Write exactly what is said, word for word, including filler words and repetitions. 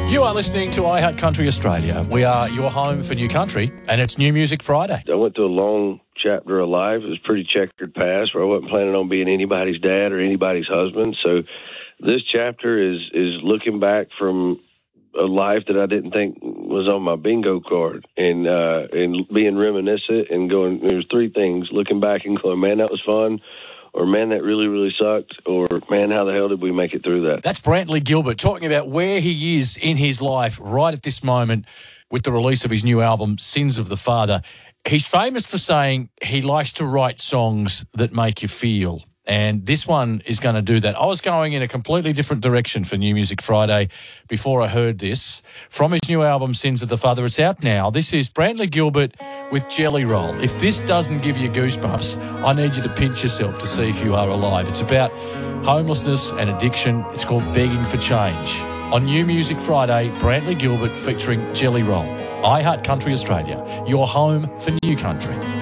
You are listening to I Heart Country Australia. We are your home for new country, and it's New Music Friday. I went through a long chapter of life. It was a pretty checkered past where I wasn't planning on being anybody's dad or anybody's husband. So this chapter is is looking back from a life that I didn't think was on my bingo card, and uh, and being reminiscent and going, there's three things, looking back and going, man, that was fun, or man, that really, really sucked, or man, how the hell did we make it through that? That's Brantley Gilbert talking about where he is in his life right at this moment with the release of his new album, Sins of the Father. He's famous for saying he likes to write songs that make you feel, and this one is going to do that. I was going in a completely different direction for New Music Friday before I heard this. From his new album, Sins of the Father, it's out now. This is Brantley Gilbert with Jelly Roll. If this doesn't give you goosebumps, I need you to pinch yourself to see if you are alive. It's about homelessness and addiction. It's called Begging for Change. On New Music Friday, Brantley Gilbert featuring Jelly Roll. I Heart Country Australia, your home for new country.